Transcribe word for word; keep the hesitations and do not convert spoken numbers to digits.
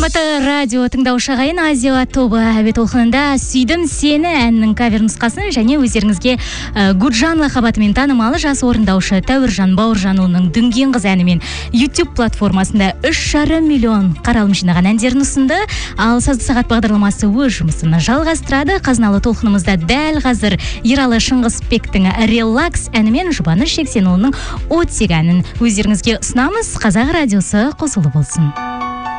Қымбатты радио тыңдаушы ағайын, Азия тобы әуе толқынында Сүйдім сені әнінің кавер нұсқасын және өздеріңізге ә, Гуджан лақабатымен танымалы жас орындаушы Тәуіржан Бауыржанұлының Дүнген қыз әнімен YouTube платформасында үш жарым миллион қаралым жинаған әндерін ұсынды. Ал Сазды сағат бағдарламасы өз жұмысын жалғастырады. Қазыналы толқынымызда дәл қазір Ералы Шыңғысбектің Релакс әнімен Жұбаныш Жексенұлының Оттек әнін өздеріңізге ұсынамыз. Қазақ радиосы қосылы болсын.